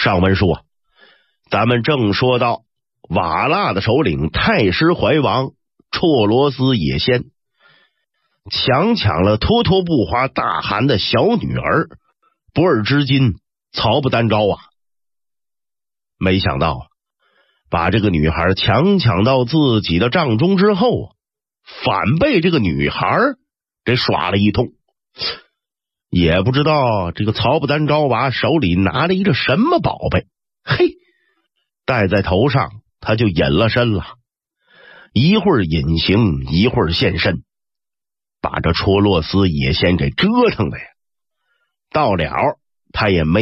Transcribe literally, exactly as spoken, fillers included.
上文书啊，咱们正说到瓦剌的首领太师怀王绰罗斯也先强抢了脱脱不花大汗的小女儿博尔之金曹不丹昭啊。没想到把这个女孩强抢到自己的帐中之后，反被这个女孩给耍了一通。也不知道这个曹不丹昭娃手里拿了一个什么宝贝，嘿，戴在头上他就隐了身了，一会儿隐形一会儿现身，把这绰罗斯也先给折腾的呀，到了他也没